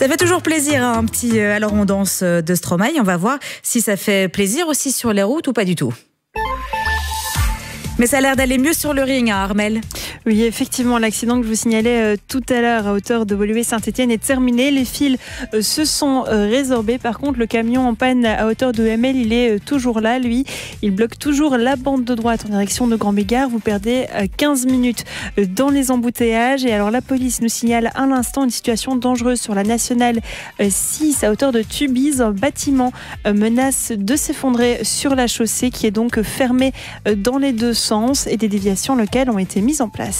Ça fait toujours plaisir, hein, un petit alors on danse de Stromae. On va voir si ça fait plaisir aussi sur les routes ou pas du tout. Mais ça a l'air d'aller mieux sur le ring, hein, Armelle. Oui, effectivement, l'accident que je vous signalais tout à l'heure à hauteur de Woluwe-Saint-Étienne est terminé. Les fils se sont résorbés. Par contre, le camion en panne à hauteur de ML, il est toujours là, lui. Il bloque toujours la bande de droite en direction de Grand-Bégard. Vous perdez 15 minutes dans les embouteillages. Et alors, la police nous signale à l'instant une situation dangereuse sur la nationale 6 à hauteur de Tubize. Un bâtiment menace de s'effondrer sur la chaussée qui est donc fermée dans les deux sens et des déviations locales ont été mises en place.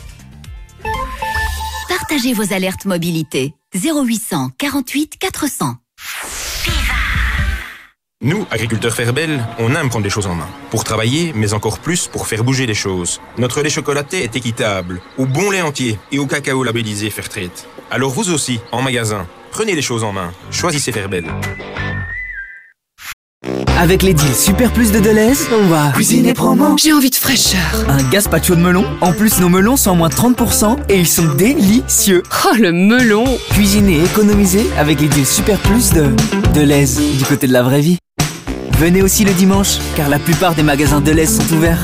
Partagez vos alertes mobilité. 0800 48 400. Nous, agriculteurs Ferbel, on aime prendre les choses en main. Pour travailler, mais encore plus pour faire bouger les choses. Notre lait chocolaté est équitable, au bon lait entier et au cacao labellisé Fairtrade. Alors vous aussi, en magasin, prenez les choses en main. Choisissez Ferbel. Avec les deals Super Plus de Deleuze, on va cuisiner promo. J'ai envie de fraîcheur. Un gazpacho de melon. En plus, nos melons sont à moins 30% et ils sont délicieux. Oh, le melon. Cuisiner et économiser avec les deals Super Plus de Deleuze, du côté de la vraie vie. Venez aussi le dimanche, car la plupart des magasins Deleuze sont ouverts.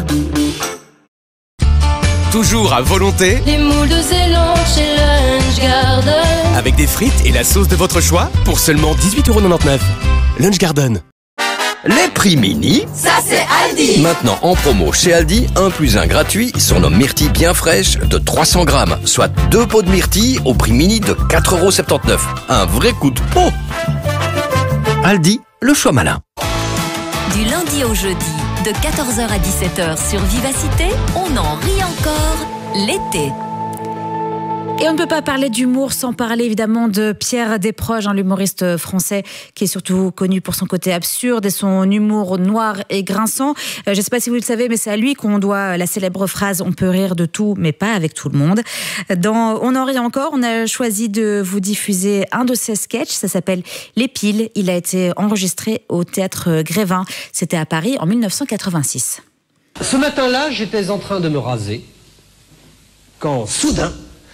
Toujours à volonté. Les moules de Ceylan chez Lunch Garden. Avec des frites et la sauce de votre choix pour seulement 18,99 €. Lunch Garden. Les prix mini, Ça c'est Aldi. maintenant en promo chez Aldi, 1 + 1 gratuit sur nos myrtilles bien fraîches de 300 grammes, soit 2 pots de myrtilles au prix mini de 4,79 €. Un vrai coup de pot. Aldi, le choix malin. Du lundi au jeudi, de 14h à 17h sur Vivacité, on en rit encore l'été. Et on ne peut pas parler d'humour sans parler évidemment de Pierre Desproges, l'humoriste français qui est surtout connu pour son côté absurde et son humour noir et grinçant. Je ne sais pas si vous le savez, mais c'est à lui qu'on doit la célèbre phrase « On peut rire de tout, mais pas avec tout le monde ». Dans On en rit encore, on a choisi de vous diffuser un de ses sketchs, ça s'appelle « Les piles ». Il a été enregistré au Théâtre Grévin, c'était à Paris en 1986. Ce matin-là, j'étais en train de me raser, quand soudain...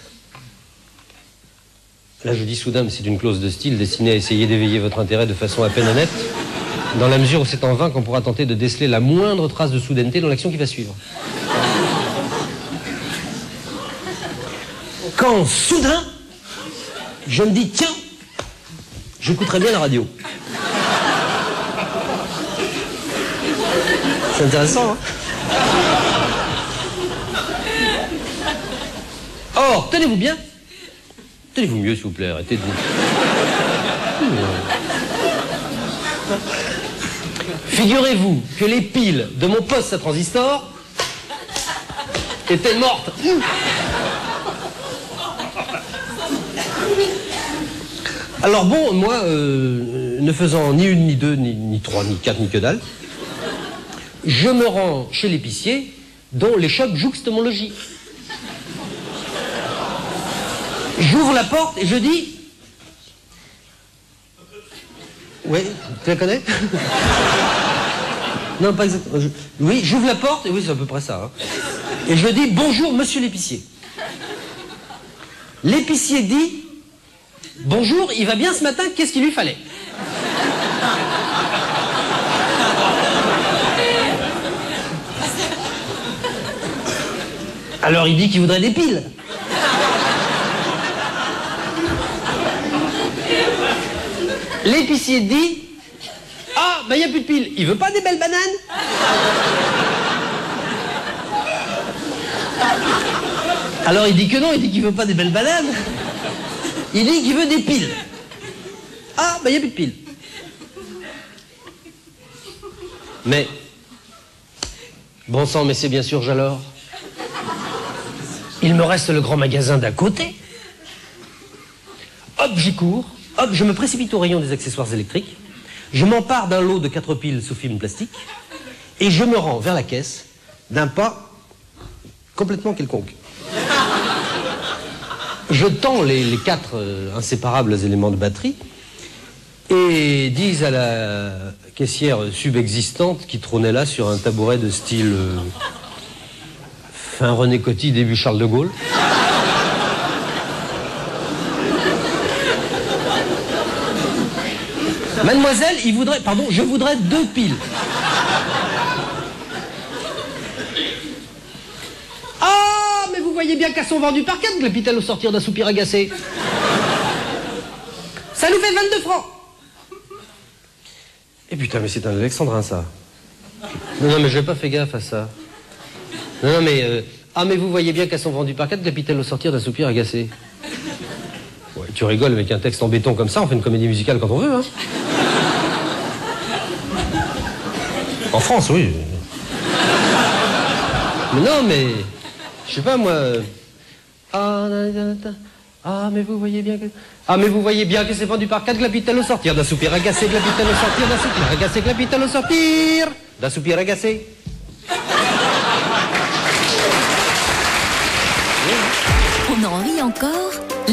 Là, je dis soudain, mais c'est une clause de style destinée à essayer d'éveiller votre intérêt de façon à peine honnête, dans la mesure où c'est en vain qu'on pourra tenter de déceler la moindre trace de soudaineté dans l'action qui va suivre. Quand, soudain, je me dis, tiens, j'écouterais bien la radio. C'est intéressant, hein? Or, tenez-vous bien. Tenez-vous mieux, s'il vous plaît, arrêtez de vous... Figurez-vous que les piles de mon poste à transistor étaient mortes. Alors bon, moi, ne faisant ni une, ni deux, ni trois, ni quatre, ni que dalle, je me rends chez l'épicier dont les chocs jouxtent mon logis. J'ouvre la porte et je dis... Oui, tu la connais? Non, pas exactement. Oui, j'ouvre la porte et oui, c'est à peu près ça. Hein. Et je dis, bonjour, monsieur l'épicier. L'épicier dit, bonjour, il va bien ce matin, qu'est-ce qu'il lui fallait? Alors il dit qu'il voudrait des piles. L'épicier dit, ah, ben il n'y a plus de piles. Il veut pas des belles bananes? Alors il dit que non, il dit qu'il veut pas des belles bananes. Il dit qu'il veut des piles. Ah, ben il n'y a plus de piles. Mais, bon sang, mais c'est bien sûr Jalor. Il me reste le grand magasin d'à côté. Hop, j'y cours. Hop, je me précipite au rayon des accessoires électriques. Je m'empare d'un lot de 4 piles sous film plastique. Et je me rends vers la caisse d'un pas complètement quelconque. Je tends les 4 inséparables éléments de batterie et dis à la caissière subexistante qui trônait là sur un tabouret de style fin René Coty, début Charles de Gaulle. Mademoiselle, je voudrais 2 piles. Ah, mais vous voyez bien qu'elles sont vendues par 4, glapit-elle au sortir d'un soupir agacé. Ça nous fait 22 francs. Eh putain, mais c'est un alexandrin, ça. Non, mais je n'ai pas fait gaffe à ça. Non, mais... Ah, mais vous voyez bien qu'elles sont vendues par 4, glapit-elle au sortir d'un soupir agacé. Ouais, tu rigoles, avec un texte en béton comme ça, on fait une comédie musicale quand on veut, hein. En France, oui. Mais non, mais... Je sais pas, moi... Ah, mais vous voyez bien que... Ah, mais vous voyez bien que c'est vendu par 4, glapit-elle au sortir d'un soupir agacé, glapit-elle au sortir d'un soupir agacé, glapit-elle au sortir d'un soupir agacé. On en rit encore.